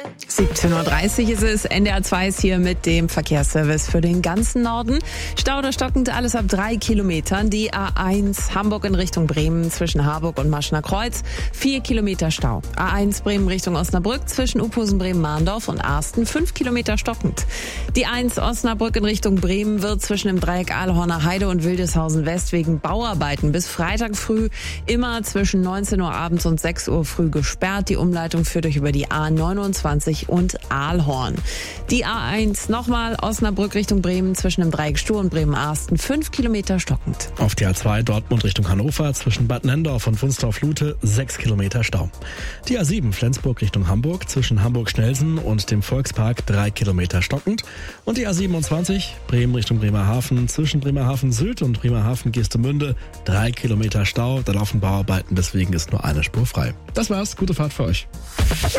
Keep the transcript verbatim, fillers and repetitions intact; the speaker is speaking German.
siebzehn Uhr dreißig ist es, N D R zwei ist hier mit dem Verkehrsservice für den ganzen Norden. Stau oder stockend, alles ab drei Kilometern. Die A eins Hamburg in Richtung Bremen zwischen Harburg und Maschner Kreuz, vier Kilometer Stau. A eins Bremen Richtung Osnabrück zwischen Uphusen, Bremen-Mahndorf und Arsten, fünf Kilometer stockend. Die eins Osnabrück in Richtung Bremen wird zwischen dem Dreieck Ahlhorner Heide und Wildeshausen West wegen Bauarbeiten bis Freitag früh immer zwischen neunzehn Uhr abends und sechs Uhr früh gesperrt. Die Umleitung führt euch über die A neunundzwanzig und Aalhorn. Die A eins nochmal Osnabrück Richtung Bremen zwischen dem Dreieck Stuhr und Bremen-Arsten, fünf Kilometer stockend. Auf die A zwei Dortmund Richtung Hannover zwischen Bad Nendorf und Wunstorf-Lute sechs Kilometer Stau. Die A sieben Flensburg Richtung Hamburg zwischen Hamburg-Schnelsen und dem Volkspark drei Kilometer stockend. Und die A siebenundzwanzig Bremen Richtung Bremerhaven zwischen Bremerhaven-Sylt und Bremerhaven-Geestemünde drei Kilometer Stau. Da laufen Bauarbeiten, deswegen ist nur eine Spur frei. Das war's, gute Fahrt für euch.